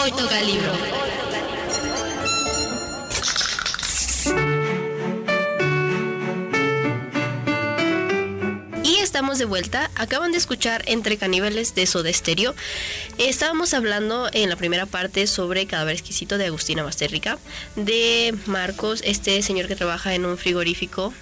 Hoy toca el libro. Y estamos de vuelta. Acaban de escuchar Entre Caníbales de Soda Stereo. Estábamos hablando en la primera parte sobre Cadáver Exquisito de Agustina Basterrica, de Marcos, este señor que trabaja en un frigorífico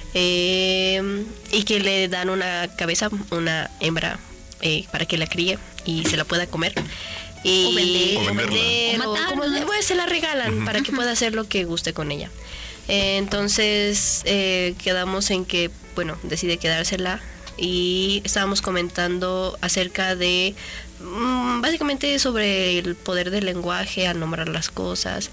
y que le dan una cabeza, una hembra, para que la críe y se la pueda comer. Y o vender, o pues, se la regalan para que pueda hacer lo que guste con ella. Entonces quedamos en que, bueno, decide quedársela y estábamos comentando acerca de básicamente sobre el poder del lenguaje al nombrar las cosas,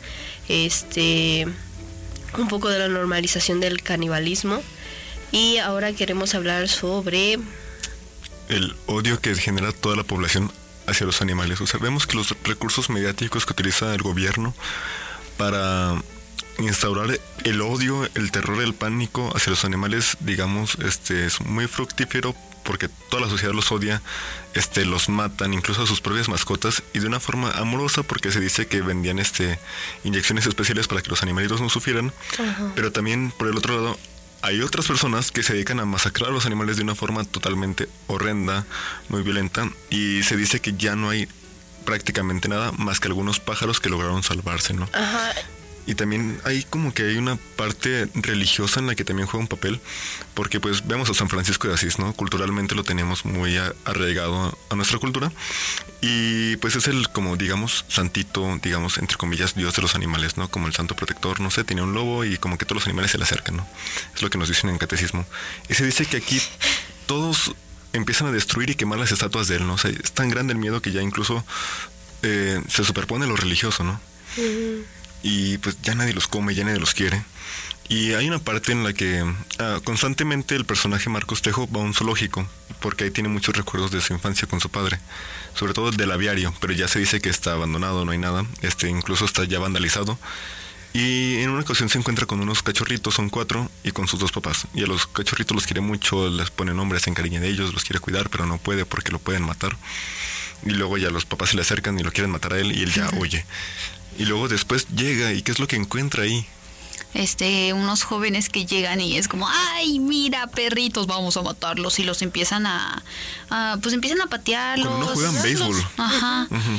un poco de la normalización del canibalismo, y ahora queremos hablar sobre el odio que genera toda la población hacia los animales. O sea, vemos que los recursos mediáticos que utiliza el gobierno para instaurar el odio, el terror, el pánico hacia los animales, digamos, es muy fructífero, porque toda la sociedad los odia, los matan, incluso a sus propias mascotas, y de una forma amorosa, porque se dice que vendían inyecciones especiales para que los animalitos no sufrieran. Uh-huh. Pero también, por el otro lado, hay otras personas que se dedican a masacrar a los animales de una forma totalmente horrenda, muy violenta, y se dice que ya no hay prácticamente nada más que algunos pájaros que lograron salvarse, ¿no? Ajá. Y también hay como que hay una parte religiosa en la que también juega un papel, porque pues vemos a San Francisco de Asís, ¿no? Culturalmente lo tenemos muy arraigado a nuestra cultura, y pues es el, como digamos, santito, digamos, entre comillas, dios de los animales, ¿no? Como el santo protector, no sé, tenía un lobo y como que todos los animales se le acercan, ¿no? Es lo que nos dicen en catecismo. Y se dice que aquí todos empiezan a destruir y quemar las estatuas de él, ¿no? O sea, es tan grande el miedo que ya incluso se superpone lo religioso, ¿no? Uh-huh. Y pues ya nadie los come, ya nadie los quiere. Y hay una parte en la que constantemente el personaje Marcos Tejo va a un zoológico, porque ahí tiene muchos recuerdos de su infancia con su padre, sobre todo del aviario, pero ya se dice que está abandonado, no hay nada, incluso está ya vandalizado. Y en una ocasión se encuentra con unos cachorritos, son 4, y con sus 2 papás. Y a los cachorritos los quiere mucho, les pone nombres, se encariña de ellos, los quiere cuidar, pero no puede porque lo pueden matar. Y luego ya los papás se le acercan y lo quieren matar a él, y él ya huye. Y luego después llega, ¿y qué es lo que encuentra ahí? Unos jóvenes que llegan y es como, ay, mira, perritos, vamos a matarlos, y los empiezan pues empiezan a patearlos. Cuando no juegan béisbol. Ajá. Uh-huh.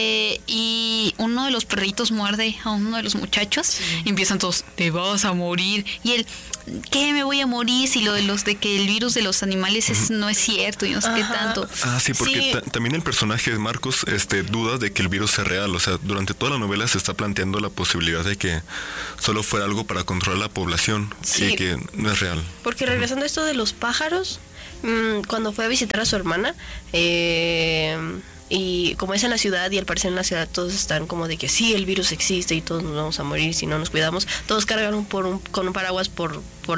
Y uno de los perritos muerde a uno de los muchachos, sí. Y empiezan todos, te vas a morir, y él, ¿qué? Me voy a morir si lo de que el virus de los animales no es cierto y no sé qué tanto. Sí, porque también el personaje de Marcos duda de que el virus sea real. O sea, durante toda la novela se está planteando la posibilidad de que solo fuera algo para controlar la población, y que no es real. Porque regresando a esto de los pájaros, cuando fue a visitar a su hermana, y como es en la ciudad, y al parecer en la ciudad todos están como de que sí, el virus existe y todos nos vamos a morir si no nos cuidamos, todos cargan con un paraguas por